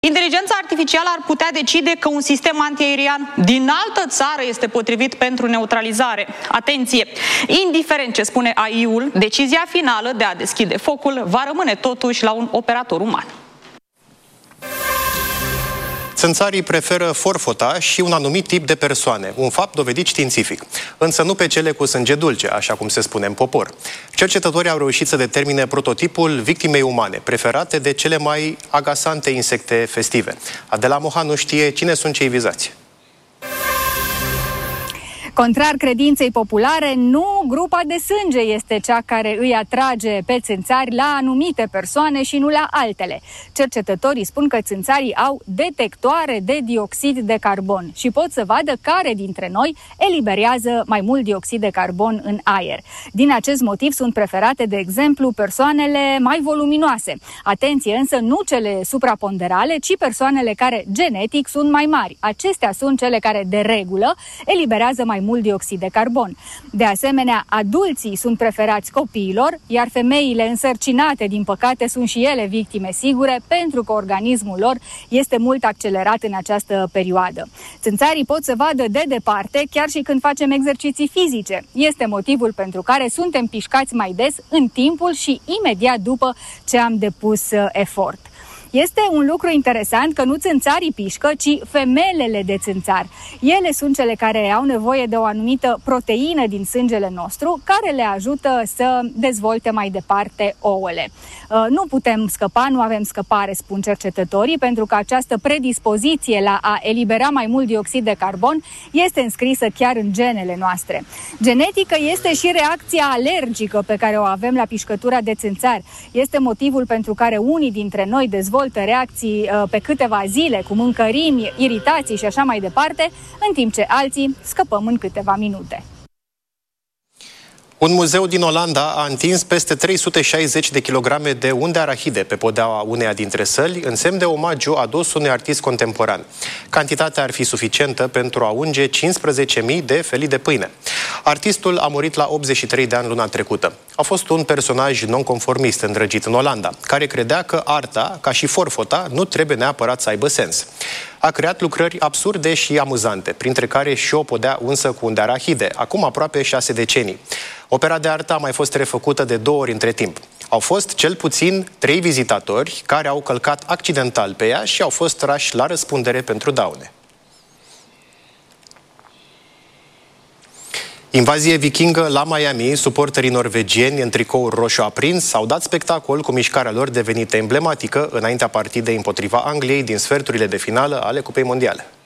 Inteligența artificială ar putea decide că un sistem antiaerian din altă țară este potrivit pentru neutralizare. Atenție! Indiferent ce spune AI-ul, decizia finală de a deschide focul va rămâne totuși la un operator uman. Țânțarii preferă forfota și un anumit tip de persoane, un fapt dovedit științific, însă nu pe cele cu sânge dulce, așa cum se spune în popor. Cercetătorii au reușit să determine prototipul victimei umane, preferate de cele mai agasante insecte festive. Adela Mohanu știe cine sunt cei vizați. Contrar credinței populare, nu grupa de sânge este cea care îi atrage pe țânțari la anumite persoane și nu la altele. Cercetătorii spun că țânțarii au detectoare de dioxid de carbon și pot să vadă care dintre noi eliberează mai mult dioxid de carbon în aer. Din acest motiv sunt preferate, de exemplu, persoanele mai voluminoase. Atenție însă, nu cele supraponderale, ci persoanele care genetic sunt mai mari. Acestea sunt cele care, de regulă, eliberează mai mult dioxid de carbon. De asemenea, adulții sunt preferați copiilor, iar femeile însărcinate, din păcate, sunt și ele victime sigure, pentru că organismul lor este mult accelerat în această perioadă. Țânțarii pot să vadă de departe, chiar și când facem exerciții fizice. Este motivul pentru care suntem pișcați mai des în timpul și imediat după ce am depus efort. Este un lucru interesant că nu țânțarii pișcă, ci femelele de țânțar. Ele sunt cele care au nevoie de o anumită proteină din sângele nostru, care le ajută să dezvolte mai departe ouăle. Nu putem scăpa, nu avem scăpare, spun cercetătorii, pentru că această predispoziție la a elibera mai mult dioxid de carbon este înscrisă chiar în genele noastre. Genetică este și reacția alergică pe care o avem la pișcătura de țânțar. Este motivul pentru care unii dintre noi dezvoltă reacții pe câteva zile, cu mâncărimi, iritații și așa mai departe, în timp ce alții scăpăm în câteva minute. Un muzeu din Olanda a întins peste 360 de kilograme de unde arahide pe podeaua uneia dintre săli, în semn de omagiu adus unui artist contemporan. Cantitatea ar fi suficientă pentru a unge 15.000 de felii de pâine. Artistul a murit la 83 de ani luna trecută. A fost un personaj nonconformist îndrăgit în Olanda, care credea că arta, ca și forfota, nu trebuie neapărat să aibă sens. A creat lucrări absurde și amuzante, printre care și o podea unsă cu unde arahide, acum aproape 6 decenii. Opera de artă a mai fost refăcută de 2 ori între timp. Au fost cel puțin 3 vizitatori care au călcat accidental pe ea și au fost trași la răspundere pentru daune. Invazie vikingă la Miami, suporterii norvegieni în tricouri roșu aprins au dat spectacol cu mișcarea lor devenită emblematică înaintea partidei împotriva Angliei din sferturile de finală ale Cupei Mondiale.